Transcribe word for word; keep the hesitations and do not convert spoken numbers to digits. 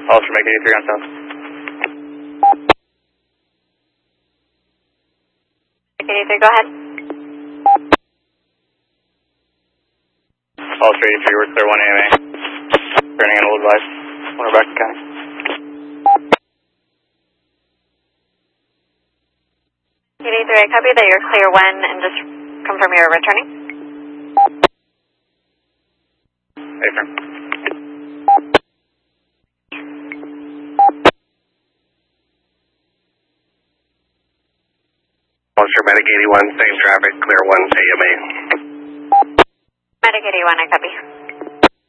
Officer Medic eighty-three on south. eighty-three, go ahead. Officer eighty-three, we're clear one A M A. Turning in Old Advice, Winnebago County. eighty-three, I copy that you're clear when and just confirm you're returning. Affirm. Officer Medic eighty-one, same traffic, clear one A M A. Medic eighty-one, I copy.